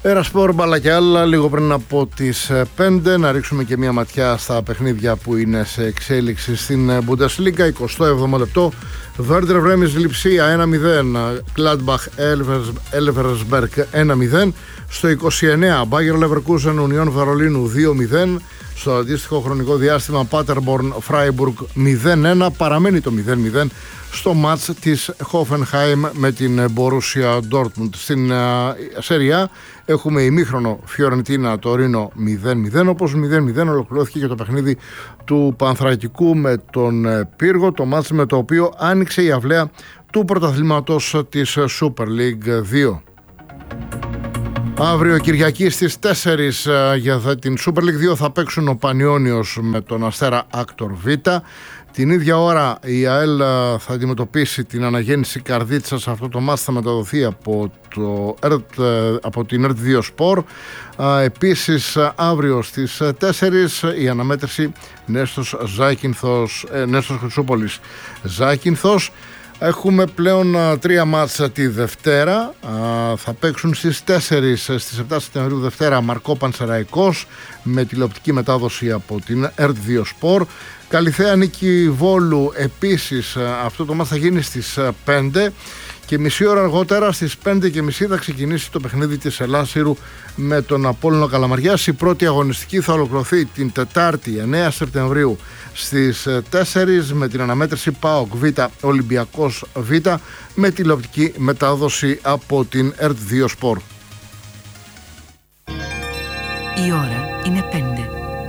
Ερασπορ, μπάλα και άλλα, λίγο πριν από τις 5. Να ρίξουμε και μια ματιά στα παιχνίδια που είναι σε εξέλιξη στην Bundesliga. 27ο λεπτό, Werder Bremen Λιψία 1-0, Gladbach Elversberg 1-0. Στο 29, Bayer Leverkusen Union Βερολίνου 2-0. Στο αντίστοιχο χρονικό διάστημα, Paderborn Freiburg 0-1. Παραμένει το 0-0 στο μάτς της Hoffenheim με την Borussia Dortmund. Στην Serie A έχουμε ημίχρονο Fiorentina Torino 0-0, όπως 0-0 ολοκληρώθηκε και το παιχνίδι του Πανθρακικού με τον Πύργο, το μάτς με το οποίο άνοιξε η αυλαία του πρωταθλήματος της Super League 2. Αύριο Κυριακή στις 4 για την Super League 2 θα παίξουν ο Πανιώνιος με τον Αστέρα Άκτορ Β. Την ίδια ώρα η ΑΕΛ θα αντιμετωπίσει την Αναγέννηση Καρδίτσα. Σε αυτό το μάτς θα μεταδοθεί από την ΕΡΤ2 Sport. Επίσης αύριο στις 4 η αναμέτρηση Νέστος Χρυσούπολης Ζάκυνθος. Έχουμε πλέον 3 μάτσα τη Δευτέρα. Θα παίξουν στις 4 στις 7 Σεπτεμβρίου Δευτέρα Μαρκό Πανσεραϊκός με τηλεοπτική μετάδοση από την ΕΡΤ2 Sport. Καλυθέα Νίκη Βόλου επίσης, αυτό το μάτς θα γίνει στις 5 και μισή ώρα αργότερα στις 5:30 θα ξεκινήσει το παιχνίδι της Ελάσσηρου με τον Απόλλωνα Καλαμαριάς. Η πρώτη αγωνιστική θα ολοκληρωθεί την Τετάρτη 9 Σεπτεμβρίου στις 4 με την αναμέτρηση ΠΑΟΚ Β Ολυμπιακός Β με τηλεοπτική μετάδοση από την ΕΡΤ2 Sport. Η ώρα